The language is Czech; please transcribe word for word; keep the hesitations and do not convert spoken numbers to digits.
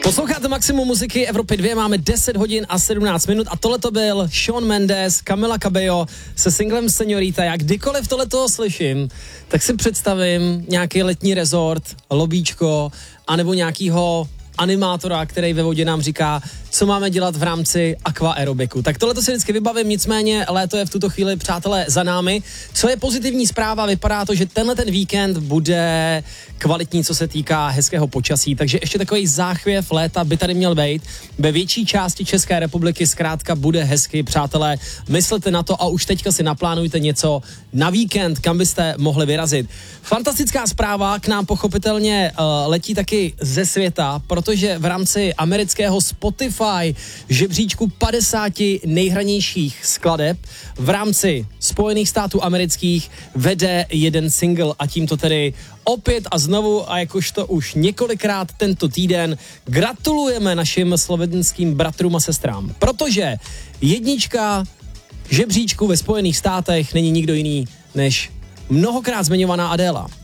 Posloucháte Maximum muziky Evropy dva, máme deset hodin a sedmnáct minut a tohle to byl Shawn Mendes, Camila Cabello se singlem Señorita. Já kdykoliv tohleto slyším, tak si představím nějaký letní resort, lobíčko, anebo nějakýho animátora, který ve vodě nám říká, co máme dělat v rámci aquaerobiku. Tak tohle to si vždycky vybavím, nicméně léto je v tuto chvíli, přátelé, za námi. Co je pozitivní zpráva, vypadá to, že tenhle ten víkend bude kvalitní, co se týká hezkého počasí, takže ještě takový záchvěv léta by tady měl být. Ve větší části České republiky zkrátka bude hezky, přátelé. Myslete na to a už teďka si naplánujte něco na víkend, kam byste mohli vyrazit. Fantastická zpráva k nám pochopitelně uh, letí taky ze světa, protože v rámci amerického Spotify žebříčku padesáti nejhranějších skladeb v rámci Spojených států amerických vede jeden single a tímto tedy opět a znovu a jakožto už několikrát tento týden gratulujeme našim slovenským bratrům a sestrám, protože jednička žebříčku ve Spojených státech není nikdo jiný než mnohokrát zmiňovaná Adéla.